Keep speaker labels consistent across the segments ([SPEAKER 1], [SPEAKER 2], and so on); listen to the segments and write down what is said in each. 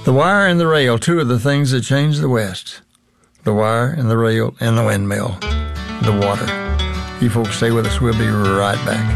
[SPEAKER 1] The wire and the rail, two of the things that changed the West. The wire and the rail and the windmill. The water. You folks stay with us. We'll be right back.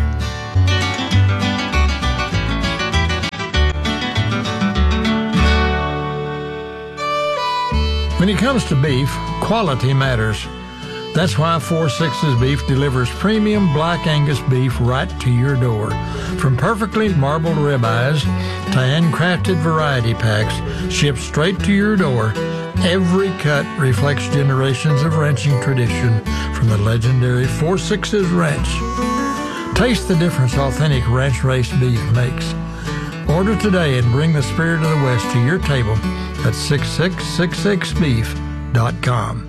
[SPEAKER 1] When it comes to beef, quality matters. That's why 4 Sixes Beef delivers premium Black Angus beef right to your door. From perfectly marbled ribeyes to handcrafted variety packs shipped straight to your door, every cut reflects generations of ranching tradition from the legendary 4 Sixes Ranch. Taste the difference authentic ranch-raised beef makes. Order today and bring the spirit of the West to your table at 6666beef.com.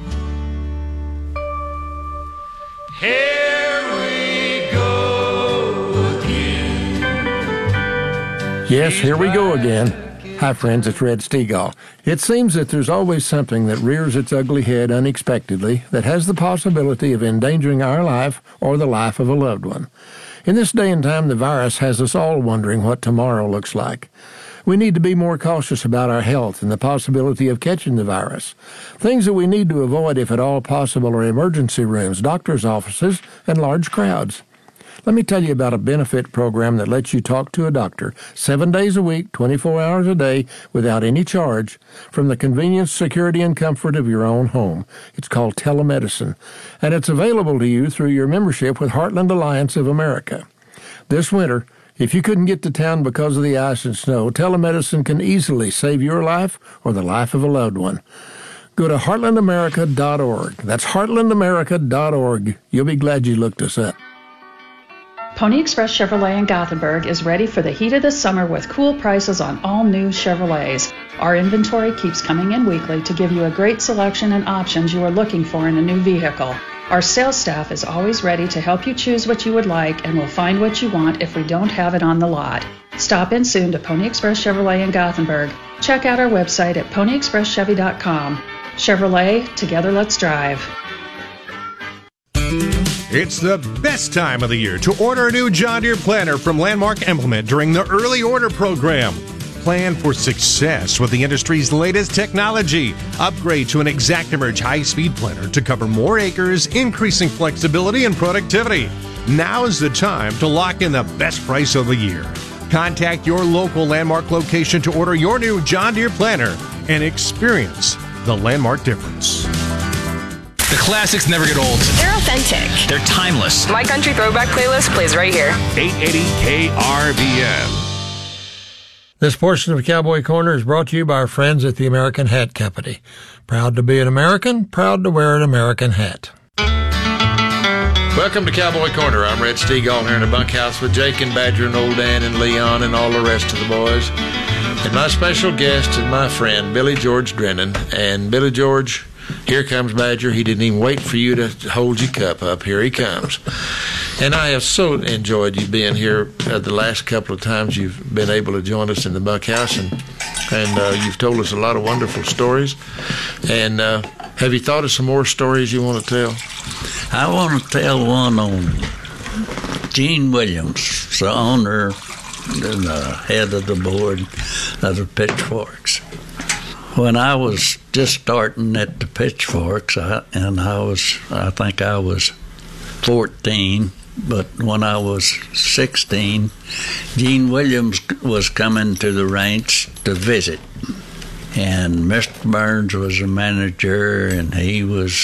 [SPEAKER 2] Here we go again.
[SPEAKER 3] Yes, here we go again. Hi, friends, it's Red Stegall. It seems that there's always something that rears its ugly head unexpectedly that has the possibility of endangering our life or the life of a loved one. In this day and time, the virus has us all wondering what tomorrow looks like. We need to be more cautious about our health and the possibility of catching the virus. Things that we need to avoid, if at all possible, are emergency rooms, doctors' offices, and large crowds. Let me tell you about a benefit program that lets you talk to a doctor 7 days a week, 24 hours a day, without any charge, from the convenience, security, and comfort of your own home. It's called telemedicine, and it's available to you through your membership with Heartland Alliance of America. This winter, if you couldn't get to town because of the ice and snow, telemedicine can easily save your life or the life of a loved one. Go to heartlandamerica.org. That's heartlandamerica.org. You'll be glad you looked us up.
[SPEAKER 4] Pony Express Chevrolet in Gothenburg is ready for the heat of the summer with cool prices on all new Chevrolets. Our inventory keeps coming in weekly to give you a great selection and options you are looking for in a new vehicle. Our sales staff is always ready to help you choose what you would like and will find what you want if we don't have it on the lot. Stop in soon to Pony Express Chevrolet in Gothenburg. Check out our website at ponyexpresschevy.com. Chevrolet, together let's drive.
[SPEAKER 5] It's the best time of the year to order a new John Deere planter from Landmark Implement during the early order program. Plan for success with the industry's latest technology. Upgrade to an ExactEmerge high-speed planter to cover more acres, increasing flexibility and productivity. Now is the time to lock in the best price of the year. Contact your local Landmark location to order your new John Deere planter and experience the Landmark difference.
[SPEAKER 6] The classics never get old.
[SPEAKER 7] They're authentic.
[SPEAKER 6] They're timeless.
[SPEAKER 7] My country throwback playlist plays right here.
[SPEAKER 5] 880 KRVN.
[SPEAKER 1] This portion of Cowboy Corner is brought to you by our friends at the American Hat Company. Proud to be an American, proud to wear an American hat.
[SPEAKER 8] Welcome to Cowboy Corner. I'm Red Stegall here in the bunkhouse with Jake and Badger and Old Dan and Leon and all the rest of the boys. And my special guest is my friend, Billy George Drennan. And Billy George, here comes Badger. He didn't even wait for you to hold your cup up. Here he comes. And I have so enjoyed you being here the last couple of times you've been able to join us in the bunkhouse. And you've told us a lot of wonderful stories. And have you thought of some more stories you want to tell?
[SPEAKER 9] I want to tell one on Gene Williams, the owner and the head of the board of the Pitchforks. When I was just starting at the Pitchforks, I think I was 14, but when I was 16, Gene Williams was coming to the ranch to visit. And Mr. Burns was a manager, and he was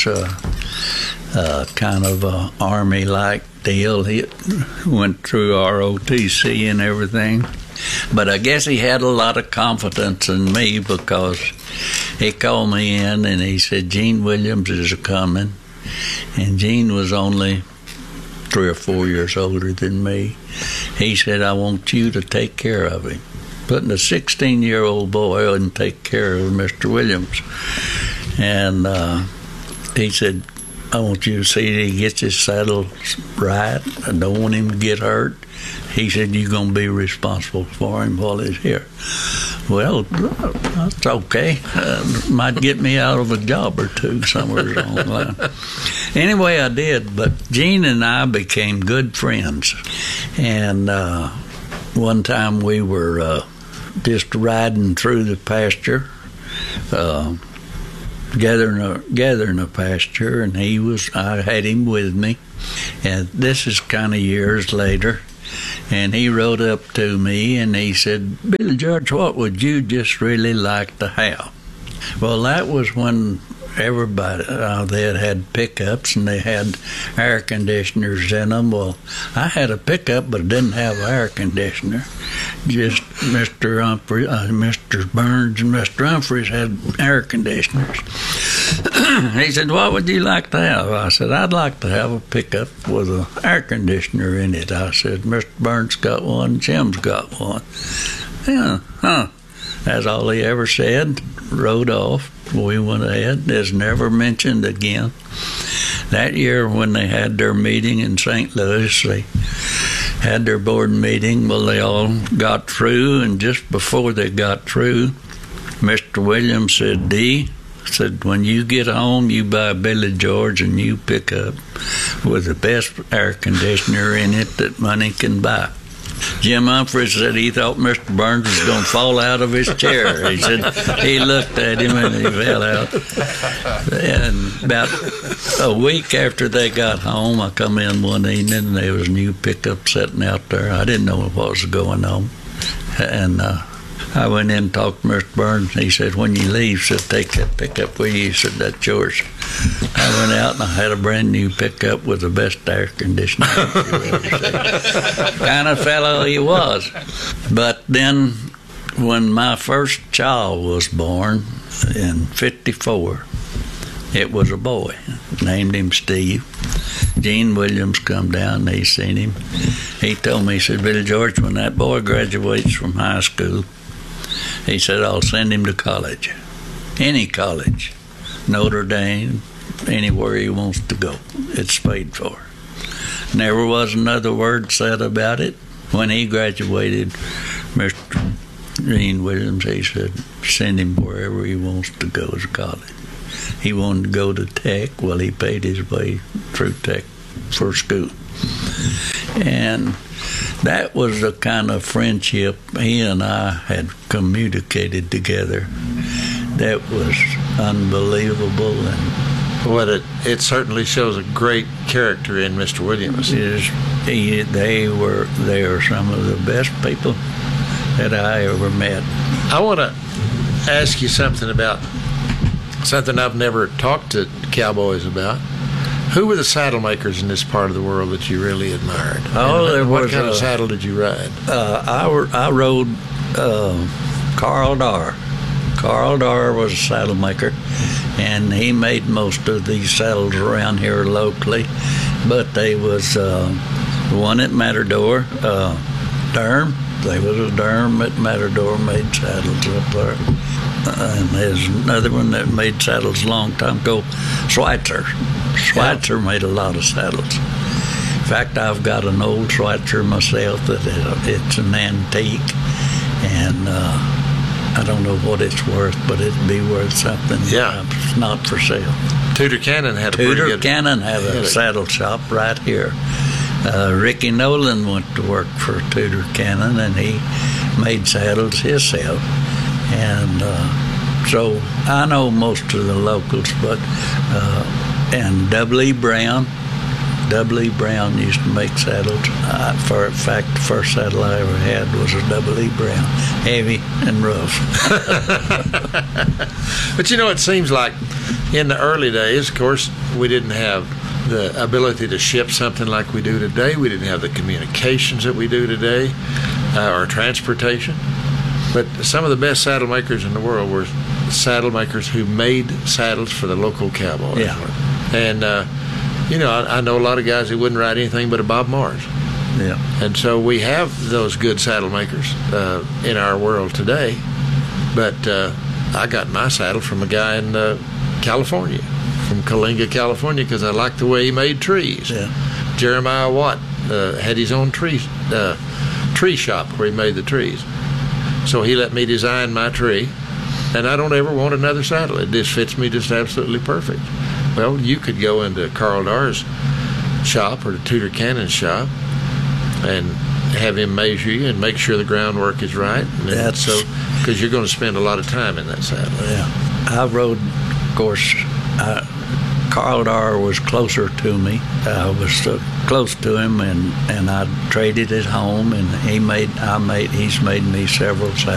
[SPEAKER 9] kind of a Army-like deal. He went through ROTC and everything. But I guess he had a lot of confidence in me because he called me in and he said, Gene Williams is coming. And Gene was only 3 or 4 years older than me. He said, I want you to take care of him. Putting a 16-year-old boy and take care of Mr. Williams. And he said, I want you to see that he gets his saddle right. I don't want him to get hurt. He said, you're going to be responsible for him while he's here. Well, that's okay. Might get me out of a job or two somewhere along the line. Anyway, I did. But Gene and I became good friends. And one time we were just riding through the pasture, gathering a pasture, and I had him with me. And this is kind of years later, and he rode up to me and he said, "Billy George, what would you just really like to have?" Well, that was when everybody, they had pickups and they had air conditioners in them. Well, I had a pickup, but it didn't have an air conditioner. Just Mr. Burns and Mr. Humphreys had air conditioners. He said, "What would you like to have?" I said, "I'd like to have a pickup with an air conditioner in it." I said, "Mr. Burns got one, Jim's got one." Yeah, huh. That's all he ever said. Rode off. We went ahead. It's never mentioned again. That year when they had their meeting in St. Louis, they had their board meeting. Well, they all got through, and just before they got through, Mr. Williams said, "Dee," said, "when you get home, you buy Billy George and you pick up with the best air conditioner in it that money can buy." Jim Humphreys said he thought Mr. Burns was going to fall out of his chair. He said he looked at him and he fell out. And about a week after they got home, I come in one evening and there was a new pickup sitting out there. I didn't know what was going on. And I went in and talked to Mr. Burns, and he said, "When you leave, said, take that pickup with you." He said, "That's yours." I went out and I had a brand new pickup with the best air conditioning. Kind of fellow he was. But then when my first child was born in 1954, it was a boy. Named him Steve. Gene Williams come down and he seen him. He told me, he said, "Billy George, when that boy graduates from high school," he said, "I'll send him to college. Any college. Notre Dame, anywhere he wants to go. It's paid for." Never was another word said about it. When he graduated, Mr. Gene Williams, he said, "Send him wherever he wants to go to college." He wanted to go to Tech. Well, he paid his way through Tech for school. And that was the kind of friendship he and I had communicated together that was unbelievable. And
[SPEAKER 8] what it certainly shows a great character in Mr. Williams.
[SPEAKER 9] They are some of the best people that I ever met.
[SPEAKER 8] I want to ask you something about something I've never talked to cowboys about. Who were the saddle makers in this part of the world that you really admired? What kind of saddle did you ride?
[SPEAKER 9] I rode Carl Darr. Carl Darr was a saddle maker, and he made most of these saddles around here locally. But they was one at Matador, Durham. There was a Durham at Matador made saddles up there. And there's another one that made saddles a long time ago, Schweitzer. Schweitzer made a lot of saddles. In fact, I've got an old Schweitzer myself that it's an antique, and I don't know what it's worth, but it'd be worth something.
[SPEAKER 8] Yeah.
[SPEAKER 9] It's not for sale.
[SPEAKER 8] Tudor Cannon had a
[SPEAKER 9] saddle shop right here. Ricky Nolan went to work for Tudor Cannon, and he made saddles himself. And so I know most of the locals, but and W.E. Brown used to make saddles. In fact, the first saddle I ever had was a W.E. Brown, heavy and rough.
[SPEAKER 8] But it seems like in the early days, of course, we didn't have the ability to ship something like we do today. We didn't have the communications that we do today, or transportation. But some of the best saddle makers in the world were saddle makers who made saddles for the local cowboys.
[SPEAKER 9] Yeah.
[SPEAKER 8] And, I know a lot of guys who wouldn't ride anything but a Bob Mars.
[SPEAKER 9] Yeah.
[SPEAKER 8] And so we have those good saddle makers in our world today. But I got my saddle from a guy in California, from Coalinga, California, because I liked the way he made trees.
[SPEAKER 9] Yeah.
[SPEAKER 8] Jeremiah Watt had his own tree shop where he made the trees. So he let me design my tree, and I don't ever want another saddle. It just fits me just absolutely perfect. Well, you could go into Carl Darr's shop or the Tudor Cannon shop, and have him measure you and make sure the groundwork is right.
[SPEAKER 9] That's
[SPEAKER 8] so because you're going to spend a lot of time in that saddle.
[SPEAKER 9] Yeah, I rode, of course. Carl Darr was closer to me. I was so close to him, and I traded at home, and he's made me several saddles.